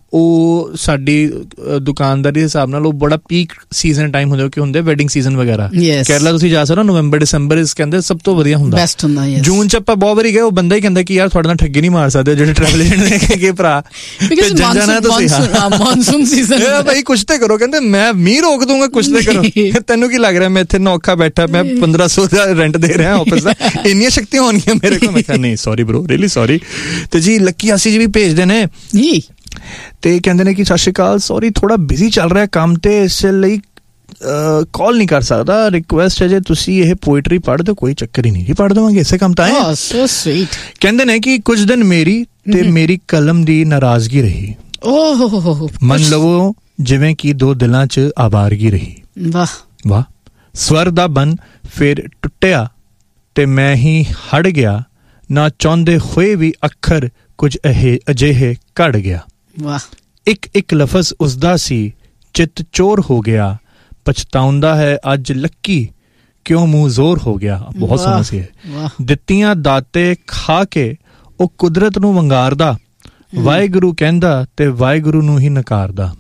ਉਹ ਸਾਡੀ ਦੁਕਾਨਦਾਰੀ ਦੇ ਹਿਸਾਬ ਨਾਲ ਉਹ ਬੜਾ ਪੀਕ ਸੀਜ਼ਨ ਟਾਈਮ ਹੁੰਦਾ, ਕਿ ਹੁੰਦੇ ਵੈਡਿੰਗ ਸੀਜ਼ਨ ਵਗੈਰਾ। ਕੇਰਲਾ ਤੁਸੀਂ ਜਾ ਸਕਦੇ ਹੋ ਨਵੰਬਰ ਦਸੰਬਰ, ਇਸ ਕਹਿੰਦੇ ਸਭ ਤੋਂ ਵਧੀਆ ਹੁੰਦਾ, ਬੈਸਟ ਹੁੰਦਾ। ਜੂਨ ਚ ਆਪਾਂ ਬਹੁਤ ਵਾਰੀ ਗਏ, ਉਹ ਬੰਦਾ ਹੀ ਕਹਿੰਦਾ ਕਿ ਯਾਰ ਤੁਹਾਡੇ ਨਾਲ ਠੱਗੀ ਨਹੀਂ ਮਾਰ ਸਕਦੇ ਜਿਹੜੇ ਟਰੈਵਲ ਏਜੰਟ ਨੇ, ਕਿ ਭਰਾ ਜਾਣਾ ਤੁਸੀਂ ਮੌਨਸੂਨ ਸੀਜ਼ਨ ਭਾਈ ਕੁਛ ਤੇ ਕਰੋ। ਕਹਿੰਦੇ ਮੈਂ ਮੀਂਹ ਰੋਕ ਦੂੰਗਾ, ਕੁਛ ਤੇ ਕਰੋ। ਤੈਨੂੰ ਕੀ ਲੱਗ ਰਿਹਾ ਮੈਂ ਇੱਥੇ ਨੌਖਾ ਬੈਠਾ, ਮੈਂ ਪੰਦਰਾਂ ਸੌ ਦਾ ਰੈਂਟ ਦੇ ਰਿਹਾ, ਇੰਨੀਆਂ ਸ਼ਕਤੀਆਂ ਹੋਣਗੀਆਂ ਮੇਰੇ ਕੋਲ? ਮੈਂ ਕਿਹਾ ਨਹੀਂ, ਸੌਰੀ ਬ్రో, ਰੀਅਲੀ ਸੌਰੀ। ਤੇ ਜੀ ਲੱਕੀ ਆਸੀ ਜੀ ਵੀ ਭੇਜਦੇ ਨੇ ਜੀ, ਤੇ ਕਹਿੰਦੇ ਨੇ ਕਿ ਸਤਿ ਸ਼੍ਰੀ ਅਕਾਲ, ਸੌਰੀ ਥੋੜਾ ਬਿਜ਼ੀ ਚੱਲ ਰਿਹਾ ਕੰਮ ਤੇ, ਇਸ ਲਈ ਕਾਲ ਨਹੀਂ ਕਰ ਸਕਦਾ। ਰਿਕੁਐਸਟ ਹੈ ਜੇ ਤੁਸੀਂ ਇਹ ਪੋਇਟਰੀ ਪੜ੍ਹ ਦਿਓ, ਕੋਈ ਚੱਕਰ ਹੀ ਨਹੀਂ ਜੀ, ਪੜ੍ਹ ਦੇਵਾਂਗੇ, ਇਸੇ ਕੰਮ ਤਾਂ ਹੈ। So sweet. ਕਹਿੰਦੇ ਨੇ ਕਿ ਕੁਝ ਦਿਨ ਮੇਰੀ ਤੇ ਮੇਰੀ ਕਲਮ ਦੀ ਨਾਰਾਜ਼ਗੀ ਰਹੀ, ਓਹ ਮੰਨ ਲਵੋ ਜਿਵੇਂ ਕਿ ਦੋ ਦਿਲਾਂ ਚ ਆਵਾਰਗੀ ਰਹੀ। ਵਾਹ ਵਾਹ। ਸਵਰ ਦਾ ਬਨ ਫਿਰ ਟੁੱਟਿਆ ਤੇ ਮੈਂ ਹੀ ਹੜ ਗਿਆ, ਨਾ ਚਾਹੁੰਦੇ ਹੋਏ ਵੀ ਅੱਖਰ ਕੁਝ ਇਹ ਅਜਿਹੇ ਘੜ ਗਿਆ। ਵਾਹ। ਇੱਕ ਇੱਕ ਲਫ਼ਜ਼ ਉਸਦਾ ਸੀ, ਚਿੱਤ ਚੋਰ ਹੋ ਗਿਆ, ਪਛਤਾਉਂਦਾ ਹੈ ਅੱਜ ਲੱਕੀ, ਕਿਉਂ ਮੂੰਹ ਜ਼ੋਰ ਹੋ ਗਿਆ। ਬਹੁਤ ਸੋਹਣਾ ਸੀ। ਦਿੱਤੀਆਂ ਦਾਤੇ ਖਾ ਕੇ ਉਹ ਕੁਦਰਤ ਨੂੰ ਵੰਗਾਰਦਾ, ਵਾਹਿਗੁਰੂ ਕਹਿੰਦਾ ਤੇ ਵਾਹਿਗੁਰੂ ਨੂੰ ਹੀ ਨਕਾਰਦਾ।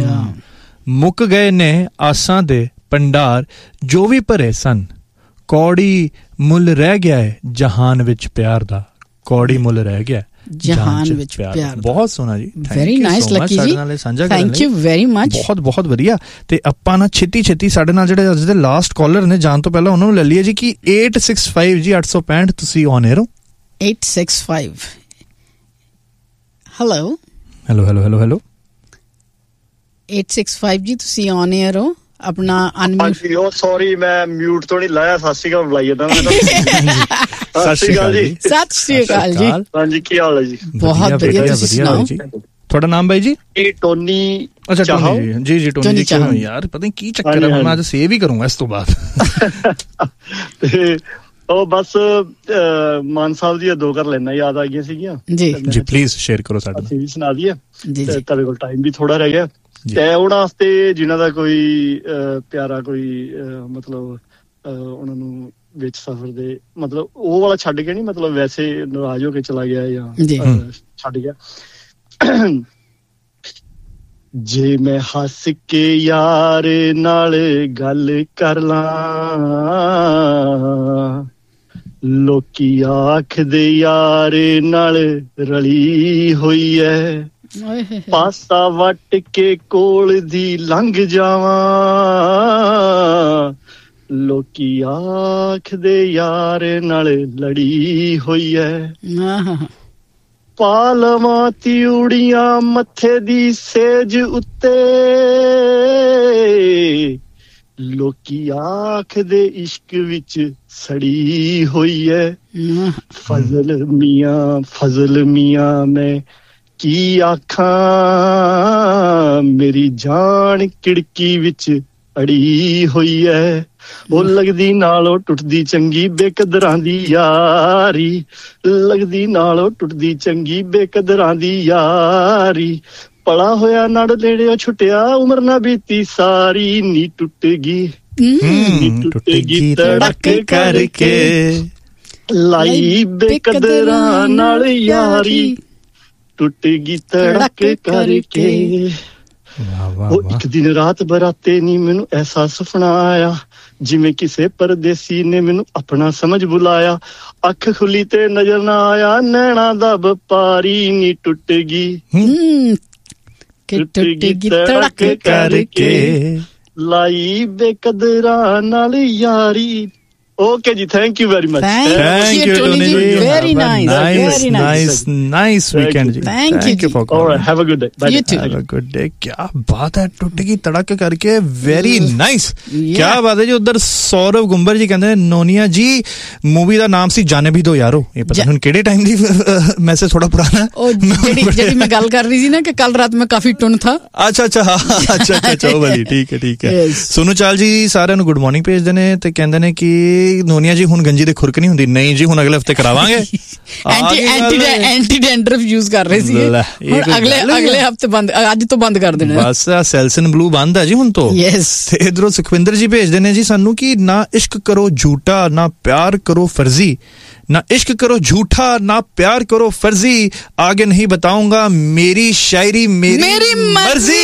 ਮੁੱਕ ਗਏ ਨੇ ਆਸਾਂ ਦੇ ਭੰਡਾਰ ਜੋ ਵੀ ਭਰੇ ਸਨ, ਕੌੜੀ ਮੁੱਲ ਰਹਿ ਗਿਆ ਹੈ ਜਹਾਨ ਵਿੱਚ ਪਿਆਰ ਦਾ, ਕੌੜੀ ਮੁੱਲ ਰਹਿ ਗਿਆ ਜਹਾਨ ਵਿੱਚ ਪਿਆਰ। ਬਹੁਤ ਸੋਹਣਾ ਜੀ, ਵੈਰੀ ਨਾਈਸ ਲੱਕੀ ਜੀ, ਥੈਂਕ ਯੂ ਵੈਰੀ ਮਚ। ਬਹੁਤ ਬਹੁਤ ਵਧੀਆ। ਤੇ ਆਪਾਂ ਨਾ ਛੇਤੀ ਛੇਤੀ ਸਾਡੇ ਨਾਲ ਜਿਹੜੇ ਅੱਜ ਦੇ ਲਾਸਟ ਕਾਲਰ ਨੇ ਜਾਣ ਤੋਂ ਪਹਿਲਾਂ ਉਹਨਾਂ ਨੂੰ ਲੈ ਲਈਏ ਜੀ, ਕਿ eight six five ਜੀ ਅੱਠ ਸੌ ਪੈਂਹਠ ਤੁਸੀਂ ਔਨ 에ਅਰ ਹੋ। eight six five hello hello hello hello hello eight six five ਜੀ ਤੁਸੀਂ ਔਨ 에ਅਰ ਹੋ। ਆਪਣਾ ਅਨਮਿਊਟ। ਹਾਂਜੀ ਉਹ ਸੌਰੀ ਮੈਂ ਮਿਊਟ ਤੋਂ ਨਹੀਂ ਲਾਇਆ। ਸਤਿ ਸ਼੍ਰੀ ਅਕਾਲ ਬੁਲਾਈ ਜਾਂਦਾ ਮੈਂ। ਸਤਿ ਸ਼੍ਰੀ ਅਕਾਲ ਜੀ। ਸਤਿ ਸ਼੍ਰੀ ਅਕਾਲ ਜੀ। ਹਾਂਜੀ ਕੀ ਹਾਲ ਹੈ ਜੀ? ਬਹੁਤ ਵਧੀਆ, ਤੁਸੀਂ ਸੁਣਾਓ? ਤੁਹਾਡਾ ਨਾਮ ਬਾਈ ਜੀ? ਇਹ ਟੋਨੀ। ਅੱਛਾ ਟੋਨੀ ਜੀ। ਜੀ ਟੋਨੀ ਜੀ ਕਿਵੇਂ ਯਾਰ? ਪਤਾ ਨਹੀਂ ਕੀ ਚੱਕਰ ਹੈ, ਮੈਂ ਅੱਜ ਸੇਵ ਹੀ ਕਰੂੰਗਾ ਇਸ ਤੋਂ ਬਾਅਦ। ਤੇ ਉਹ ਬਸ ਮਾਨ ਸਾਹਿਬ ਦੀਆਂ ਦੋ ਕਰ ਲੈਣਾ ਯਾਦ ਆ ਗਈਆਂ ਸੀਗੀਆਂ ਜੀ ਜੀ। ਪਲੀਜ਼ ਸ਼ੇਅਰ ਕਰੋ ਸਾਡੇ ਨਾਲ। ਅਸੀਂ ਵੀ ਸੁਣਾ ਦਈਏ। ਜੀ ਜੀ। ਤੁਹਾਡੇ ਕੋਲ ਟਾਈਮ ਵੀ ਥੋੜਾ ਰਹਿ ਗਿਆ ਤੇ ਉਹਨਾਂ ਵਾਸਤੇ ਜਿਨ੍ਹਾਂ ਦਾ ਕੋਈ ਪਿਆਰਾ ਕੋਈ ਮਤਲਬ ਉਹਨਾਂ ਨੂੰ ਵਿੱਚ ਸਫ਼ਰ ਦੇ ਮਤਲਬ ਉਹ ਵਾਲਾ ਛੱਡ ਕੇ ਨਹੀਂ, ਮਤਲਬ ਵੈਸੇ ਨਾਰਾਜ਼ ਹੋ ਕੇ ਚਲਾ ਗਿਆ ਜਾਂ ਛੱਡ ਗਿਆ। ਜੇ ਮੈਂ ਹੱਸ ਕੇ ਯਾਰ ਨਾਲ ਗੱਲ ਕਰ ਲਾਂ, ਲੋਕੀ ਆਖਦੇ ਯਾਰ ਨਾਲ ਰਲੀ ਹੋਈ ਐ। ਪਾਸਾ ਵੱਟ ਕੇ ਕੋਲ ਦੀ ਲੰਘ ਜਾਵਾਂ, ਲੋਕੀ ਆਖਦੇ ਯਾਰ ਨਾਲ ਲੜੀ ਹੋਈ ਐ। ਪਾ ਲਵਾਂ ਤਿਉੜੀਆਂ ਮੱਥੇ ਦੀ ਸੇਜ ਉੱਤੇ, ਲੋਕੀ ਆਖਦੇ ਇਸ਼ਕ ਵਿੱਚ ਸੜੀ ਹੋਈ ਐ। ਫਜ਼ਲ ਮੀਆਂ ਫਜ਼ਲ ਮੀਆਂ ਮੈਂ ਕੀ ਆਖਾਂ, ਮੇਰੀ ਜਾਨ ਕਿੜਕੀ ਵਿੱਚ ਅੜੀ ਹੋਈ ਐ। ਉਹ ਲੱਗਦੀ ਨਾਲੋਂ ਟੁੱਟਦੀ ਚੰਗੀ ਬੇਕਦਰਾਂ ਦੀ ਯਾਰੀ, ਲੱਗਦੀ ਨਾਲੋਂ ਟੁੱਟਦੀ ਚੰਗੀ ਬੇਕਦਰਾਂ ਦੀ ਯਾਰੀ। ਪਲਾ ਹੋਇਆ ਨੜ ਨੇੜਿਓ ਛੁੱਟਿਆ, ਉਮਰ ਨਾ ਬੀਤੀ ਸਾਰੀ ਨੀ ਟੁੱਟ ਗਈ ਨੀ ਟੁੱਟ ਗਈ ਤੜਕ ਕਰਕੇ, ਲਾਈ ਬੇਕਦਰਾਂ ਨਾਲ ਯਾਰੀ, ਟੁੱਟ ਗਈ ਤੜਕ ਕਰਕੇ। ਉਹ ਇੱਕ ਦਿਨ ਰਾਤ ਬਰਾਤੇ ਨੀ ਮੈਨੂੰ ਐਸਾ ਸੁਪਨਾ ਆਇਆ, ਜਿਵੇਂ ਕਿਸੇ ਪਰਦੇਸੀ ਨੇ ਮੈਨੂੰ ਆਪਣਾ ਸਮਝ ਬੁਲਾਇਆ। ਅੱਖ ਖੁੱਲੀ ਤੇ ਨਜ਼ਰ ਨਾ ਆਇਆ, ਨੈਣਾ ਦਾ ਵਪਾਰੀ ਨੀ ਟੁੱਟ ਗਈ ਟੁੱਟ ਗਈ ਤੜਕ ਕਰਕੇ, ਲਾਈ ਬੇਕਦਰਾਂ ਨਾਲ ਯਾਰੀ। Okay ji, thank you very much. Thank, thank you, Tony ji. Very nice. Nice, nice, nice weekend ji. Thank, thank you. for calling. All right, have a good day. Bye. You too. Have a good day. क्या बात है, टूट की तड़क करके very nice. क्या बात है जी। उधर सौरभ गुंबर जी कहते हैं नोनिया जी मूवी ਦਾ ਨਾਮ ਸੀ ਜਾਣੇ ਵੀ ਦੋ ਯਾਰੋ। ਇਹ ਪਤਾ ਨਹੀਂ ਕਿਹੜੇ ਟਾਈਮ ਦੀ ਮੈਸੇਜ ਥੋੜਾ ਪੁਰਾਣਾ। ਉਹ ਜਿਹੜੀ ਜਿਹੜੀ ਮੈਂ ਗੱਲ ਕਰ ਰਹੀ ਸੀ ਨਾ ਕਿ ਕੱਲ ਰਾਤ ਮੈਂ ਕਾਫੀ ਟੁਨ ਥਾ। ਅੱਛਾ ਅੱਛਾ ਹਾਂ ਅੱਛਾ ਅੱਛਾ ਚੋ ਵਾਲੀ ਠੀਕ ਹੈ ਠੀਕ ਹੈ। ਸੋਨੂ ਚਾਲ ਜੀ ਸਾਰਿਆਂ ਨੂੰ ਗੁੱਡ ਮਾਰਨਿੰਗ ਭੇਜਦੇ ਨੇ ਤੇ ਕਹਿੰਦੇ ਨੇ ਕਿ ਨੋਨੀਆ ਜੀ ਹੁਣ ਗੰਜੀ ਦੇ ਖੁਰਕ ਨਹੀਂ ਹੁੰਦੀ। ਨਹੀਂ ਜੀ ਹੁਣ ਅਗਲੇ ਹਫਤੇ ਕਰਾਵਾਂਗੇ। Anti anti anti dandruff use ਕਰ ਰਹੇ ਸੀ ਹੁਣ ਅਗਲੇ ਅਗਲੇ ਹਫਤੇ ਬੰਦ, ਅੱਜ ਤੋਂ ਬੰਦ ਕਰ ਦੇਣਾ ਬਸ। ਸੈਲਸਨ ਬਲੂ ਬੰਦ ਹੈ ਜੀ ਹੁਣ ਤੋਂ। ਤੇ ਇਧਰੋਂ ਸੁਖਵਿੰਦਰ ਜੀ ਭੇਜਦੇ ਨੇ ਜੀ ਸਾਨੂੰ ਕਿ ਨਾ ਇਸ਼ਕ ਕਰੋ ਝੂਠਾ ਨਾ ਪਿਆਰ ਕਰੋ ਫਰਜ਼ੀ, ना इश्क करो झूठा ना प्यार करो फर्जी, आगे नहीं बताऊंगा मेरी शायरी मेरी, मेरी मर्जी।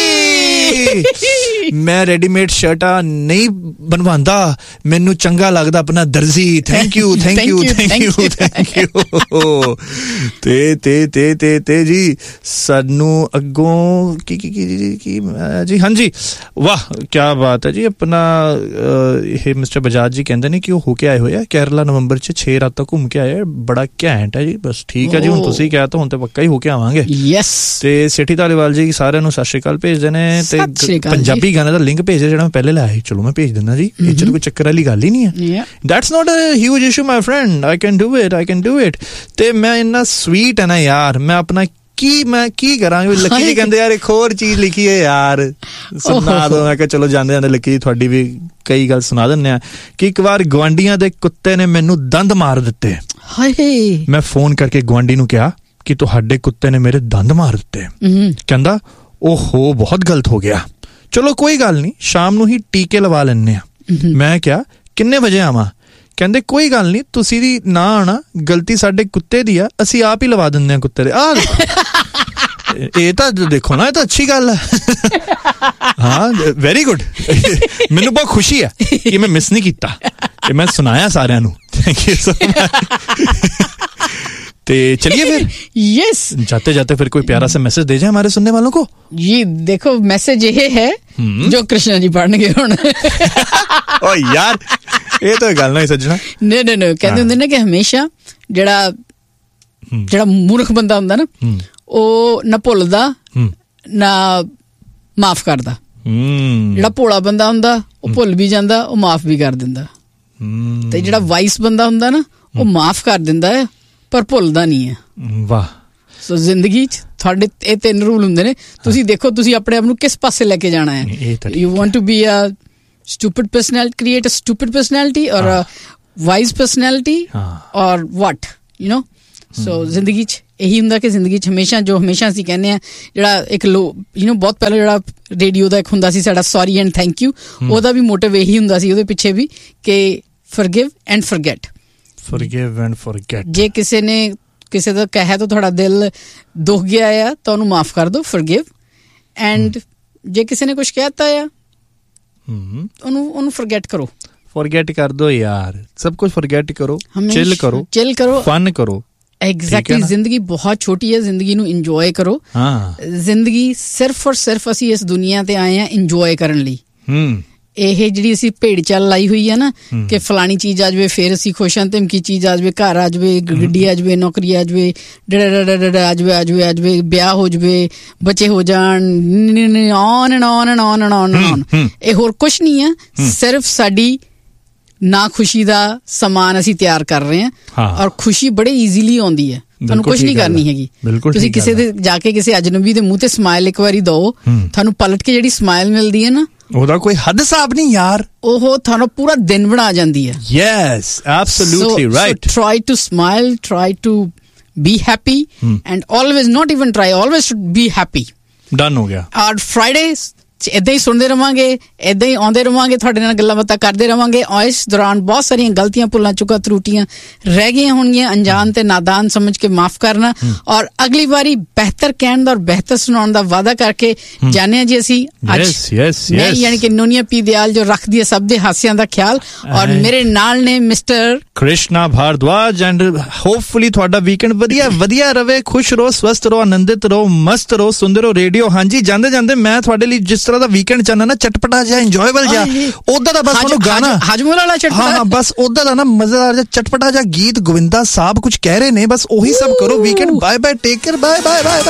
मैं रेडीमेड शर्टा नहीं बनवांदा, मैनू चंगा लगदा अपना दर्जी। Thank you thank you thank you thank you. ते ते ते ते ते जी सानू अगों की की की की जी हाँ जी वाह क्या बात है जी। अपना ये मिस्टर बजाज जी कहते ने कि वो होके आए हुए हैं केरला नवंबर च छे रात तक घूम के आए, बड़ा घैंट है जी। बस ठीक है जी हुण तुसीं कहा तो हुण ते पक्का ही होके आवांगे। यस ते सेठी धालीवाल जी सारिਆਂ ਨੂੰ सत श्री अकाल भेजदे ने ते पंजाबी गाने ਦਾ ਲਿੰਕ ਭੇਜਿਆ ਜਿਹੜਾ ਮੈਂ ਪਹਿਲੇ ਲਾਇਆ ਸੀ। ਚਲੋ ਮੈਂ ਭੇਜ ਦਿੰਦਾ ਜੀ, ਇਹ ਚ ਕੋਈ ਚੱਕਰ ਵਾਲੀ ਗੱਲ ਹੀ ਨਹੀਂ ਹੈ। That's not a huge issue my friend, I can do it I can do it. ਤੇ ਮੈਂ ਇੰਨਾ ਸਵੀਟ ਹੈ ਨਾ ਯਾਰ, ਮੈਂ ਆਪਣਾ ਕੀ ਮੈਂ ਕੀ ਕਰਾਂ। ਲੱਕੀ ਜੀ ਕਹਿੰਦੇ ਯਾਰ ਇੱਕ ਹੋਰ ਚੀਜ਼ ਲਿਖੀ ਹੈ ਯਾਰ ਸੁਣਾ ਦੋ। ਮੈਂ ਕਿਹਾ ਚਲੋ ਜਾਂਦੇ ਜਾਂਦੇ ਲੱਕੀ ਜੀ ਤੁਹਾਡੀ ਵੀ ਕਈ ਗੱਲ ਸੁਣਾ ਦਿੰਦੇ ਆ ਕਿ ਇੱਕ ਵਾਰ ਗੁਆਂਢੀਆਂ ਦੇ ਕੁੱਤੇ ਨੇ ਮੈਨੂੰ ਦੰਦ ਮਾਰ ਦਿੱਤੇ। ਹਾਏ ਮੈਂ ਫੋਨ ਕਰਕੇ ਗੁਆਂਢੀ ਨੂੰ ਕਿਹਾ ਕਿ ਤੁਹਾਡੇ ਕੁੱਤੇ ਨੇ ਮੇਰੇ ਦੰਦ ਮਾਰ ਦਿੱਤੇ। ਕਹਿੰਦਾ ਓਹੋ ਬਹੁਤ ਗਲਤ ਹੋ ਗਿਆ, ਚਲੋ ਕੋਈ ਗੱਲ ਨਹੀਂ ਸ਼ਾਮ ਨੂੰ ਹੀ ਟੀਕੇ ਲਵਾ ਲੈਣੇ ਆ। ਮੈਂ ਕਿਹਾ ਕਿੰਨੇ ਵਜੇ ਆਵਾਂ? ਕਹਿੰਦੇ ਕੋਈ ਗੱਲ ਨਹੀਂ ਤੁਸੀਂ ਦੀ ਨਾ ਆਣਾ, ਗਲਤੀ ਸਾਡੇ ਕੁੱਤੇ ਦੀ ਆ, ਅਸੀਂ ਆਪ ਹੀ ਲਵਾ ਦਿੰਦੇ ਆ ਕੁੱਤੇ ਦੇ। ਆ ਇਹ ਤਾਂ ਦੇਖੋ ਨਾ, ਇਹ ਤਾਂ ਅੱਛੀ ਗੱਲ ਹੈ। ਹਾਂ ਵੈਰੀ ਗੁੱਡ। ਮੈਨੂੰ ਬਹੁਤ ਖੁਸ਼ੀ ਹੈ ਕਿ ਮੈਂ ਮਿਸ ਨਹੀਂ ਕੀਤਾ ਤੇ ਮੈਂ ਸੁਣਾਇਆ ਸਾਰਿਆਂ ਨੂੰ। Thank you so much. ते चलिए फिर यस जाते जाते फिर कोई प्यारा सा मैसेज दे जाए हमारे सुनने वालों को। ये देखो मैसेज ये है जो कृष्णा जी पढ़ने ओ यार ये तो गल नहीं सजना। नहीं नहीं नहीं कहते हुंदे ने कि हमेशा जेड़ा जेड़ा मूर्ख बंदा हुंदा ना, ओ ना भुलदा ना माफ करदा। ਜਿਹੜਾ ਭੋਲਾ ਬੰਦਾ ਹੁੰਦਾ ਉਹ ਭੁੱਲ ਵੀ ਜਾਂਦਾ, ਉਹ ਮਾਫ ਵੀ ਕਰ ਦਿੰਦਾ। ਤੇ ਜਿਹੜਾ ਵਾਈਸ ਬੰਦਾ ਹੁੰਦਾ ਨਾ ਉਹ ਮਾਫ ਕਰ ਦਿੰਦਾ ਹੈ ਪਰ ਭੁੱਲਦਾ ਨਹੀਂ ਹੈ। ਵਾਹ। ਸੋ ਜ਼ਿੰਦਗੀ 'ਚ ਤੁਹਾਡੇ ਇਹ ਤਿੰਨ ਰੂਲ ਹੁੰਦੇ ਨੇ। ਤੁਸੀਂ ਦੇਖੋ ਤੁਸੀਂ ਆਪਣੇ ਆਪ ਨੂੰ ਕਿਸ ਪਾਸੇ ਲੈ ਕੇ ਜਾਣਾ ਹੈ। You want to be a stupid personality, create a stupid personality or ah. a wise personality ah. or what, you know? so hmm. ਜ਼ਿੰਦਗੀ 'ਚ ਇਹੀ ਹੁੰਦਾ ਕਿ ਜ਼ਿੰਦਗੀ 'ਚ ਹਮੇਸ਼ਾ ਜੋ ਹਮੇਸ਼ਾ ਅਸੀਂ ਕਹਿੰਦੇ ਆ, ਜਿਹੜਾ ਇੱਕ ਲੋ ਯੂ نو ਬਹੁਤ ਪਹਿਲਾਂ ਜਿਹੜਾ ਰੇਡੀਓ ਦਾ ਇੱਕ ਹੁੰਦਾ ਸੀ ਸਾਡਾ ਸੌਰੀ ਐਂਡ ਥੈਂਕ ਯੂ, ਉਹਦਾ ਵੀ ਮੋਟਿਵ ਇਹੀ ਹੁੰਦਾ ਸੀ ਉਹਦੇ ਪਿੱਛੇ ਵੀ ਕਿ forgive and forget. Forgive and forget. ਜੇ ਕਿਸੇ ਨੇ ਕਿਸੇ ਦਾ ਕਹਿਆ ਤਾਂ ਤੁਹਾਡਾ ਦਿਲ ਦੁਖ ਗਿਆ ਆ ਤਾਂ ਉਹਨੂੰ ਮਾਫ ਕਰ ਦਿਓ, ਫੋਰਗਿਵ। ਐਂਡ ਜੇ ਕਿਸੇ ਨੇ ਕੁਝ ਕਹਿਤਾ ਆ ਉਹਨੂੰ ਉਹਨੂੰ ਫੋਰਗੇਟ ਕਰੋ। ਫੋਰਗੇਟ ਕਰ ਦੋ ਯਾਰ, ਸਭ ਕੁਝ ਫੋਰਗੇਟ ਕਰੋ, ਚਿਲ ਕਰੋ, ਚਿਲ ਕਰੋ, ਫਨ ਕਰੋ। ਐਗਜ਼ੈਕਟਲੀ। ਜ਼ਿੰਦਗੀ ਬਹੁਤ ਛੋਟੀ ਹੈ, ਜ਼ਿੰਦਗੀ ਨੂੰ ਇੰਜੋਏ ਕਰੋ। ਜ਼ਿੰਦਗੀ ਸਿਰਫ ਔਰ ਸਿਰਫ ਅਸੀਂ ਇਸ ਦੁਨੀਆ ਤੇ ਆਏ ਹਾਂ ਇੰਜੋਏ ਕਰਨ ਲਈ। ਇਹ ਜਿਹੜੀ ਅਸੀਂ ਭੇਡ ਚਾਲ ਲਾਈ ਹੋਈ ਹੈ ਨਾ ਕਿ ਫਲਾਣੀ ਚੀਜ਼ ਆ ਜਾਵੇ ਫਿਰ ਅਸੀਂ ਖੁਸ਼ ਹਾਂ, ਧਮਕੀ ਚੀਜ਼ ਆ ਜਾਵੇ, ਘਰ ਆ ਜਾਵੇ, ਗੱਡੀ ਆ ਜਾਵੇ, ਨੌਕਰੀ ਆ ਜਾਵੇ, ਡੜਾ ਆ ਜਾਵੇ ਆ ਜਾਵੇ ਆ ਜਾਵੇ, ਵਿਆਹ ਹੋ ਜਾਵੇ, ਬੱਚੇ ਹੋ ਜਾਣ, on and on and on and on and on. ਇਹ ਹੋਰ ਕੁਛ ਨਹੀਂ ਹੈ, ਸਿਰਫ ਸਾਡੀ ਨਾ ਖੁਸ਼ੀ ਦਾ ਸਮਾਨ ਅਸੀਂ ਤਿਆਰ ਕਰ ਰਹੇ ਹਾਂ। ਔਰ ਖੁਸ਼ੀ ਬੜੇ ਈਜ਼ੀਲੀ ਆਉਂਦੀ ਹੈ, ਤੁਹਾਨੂੰ ਕੁਛ ਨਹੀਂ ਕਰਨੀ ਹੈਗੀ। ਤੁਸੀਂ ਕਿਸੇ ਦੇ ਜਾ ਕੇ ਕਿਸੇ ਅਜਨਬੀ ਦੇ ਮੂੰਹ ਤੇ ਸਮਾਈਲ ਇੱਕ ਵਾਰੀ ਦਓ, ਤੁਹਾਨੂੰ ਪਲਟ ਕੇ ਜਿਹੜੀ ਸਮਾਈਲ ਮਿਲਦੀ ਹੈ ਨਾ ਉਹਦਾ ਕੋਈ ਹੱਦ ਹਿਸਾਬ ਨਹੀਂ ਯਾਰ, ਉਹ ਤੁਹਾਨੂੰ ਪੂਰਾ ਦਿਨ ਬਣਾ ਜਾਂਦੀ ਹੈ। Yes absolutely right. Try to smile, try to be happy and always note even try, always be happy. Done ਹੋ ਗਿਆ। ਔਰ ਫਰਾਈਡੇ ਏਦਾਂ ਹੀ ਸੁਣਦੇ ਰਵਾਂਗੇ, ਏਦਾਂ ਹੀ ਆਉਂਦੇ ਰਵਾਂਗੇ, ਤੁਹਾਡੇ ਨਾਲ ਗੱਲਾਂ ਬਾਤਾਂ ਕਰਦੇ ਰਵਾਂਗੇ। ਇਸ ਦੌਰਾਨ ਬਹੁਤ ਸਾਰੀਆਂ ਗਲਤੀਆਂ, ਭੁੱਲਾਂ, ਚੁੱਕਾਂ, ਤਰੁੱਟੀਆਂ ਰਹਿ ਗਈਆਂ ਹੋਣਗੀਆਂ, ਅਣਜਾਣ ਤੇ ਨਾਦਾਨ ਸਮਝ ਕੇ ਮਾਫ ਕਰਨਾ। ਔਰ ਅਗਲੀ ਵਾਰੀ ਬਿਹਤਰ ਕਹਿਣ ਦਾ ਔਰ ਬਿਹਤਰ ਸੁਣਾਉਣ ਦਾ ਵਾਅਦਾ ਕਰਕੇ ਜਾਣਿਆ ਜੀ ਅਸੀਂ ਅੱਜ ਮੈਂ ਯਾਨੀ ਕਿ ਨੋਨੀਆ ਪੀ ਦਿਆਲ ਜੋ ਰੱਖਦੀ ਹੈ ਸਭ ਦੇ ਹਾਸਿਆਂ ਦਾ ਖਿਆਲ, ਔਰ ਮੇਰੇ ਨਾਲ ਨੇ mister Krishna Bhardwaj. And hopefully ਤੁਹਾਡਾ ਵੀਕਐਂਡ ਵਧੀਆ ਵਧੀਆ ਰਵੇ, ਖੁਸ਼ ਰਹੋ, ਸਵਸਥ ਰਹੋ, ਆਨੰਦਿਤ ਰਹੋ, ਮਸਤ ਰਹੋ, ਸੁਣਦੇ ਰਹੋ ਰੇਡੀਓ। ਹਾਂਜੀ, ਜਾਂਦੇ ਜਾਂਦੇ ਮੈਂ ਤੁਹਾਡੇ ਲਈ ਜਿਸ ਤਰ੍ਹਾਂ ਦਾ ਵੀਕਐਂਡ ਚਾਹਨਾ ਨਾ, ਚਟਪਟਾ ਜਿਹਾ, ਇੰਜੋਏਬਲ ਜਿਹਾ, ਉਦਾਂ ਦਾ ਬਸ ਉਹਨੂੰ ਗਾਣਾ ਹਜਮੂਲ ਵਾਲਾ ਚਟਪਟਾ, ਹਾਂ ਬਸ ਉਦਾਂ ਦਾ ਨਾ ਮਜ਼ੇਦਾਰ ਜਿਹਾ ਚਟਪਟਾ ਜਿਹਾ ਗੀਤ ਗੋਵਿੰਦਾ ਸਾਹਿਬ ਕੁਝ ਕਹਿ ਰਹੇ ਨੇ, ਬਸ ਉਹੀ ਸਭ ਕਰੋ। Weekend bye bye, take care, bye bye bye.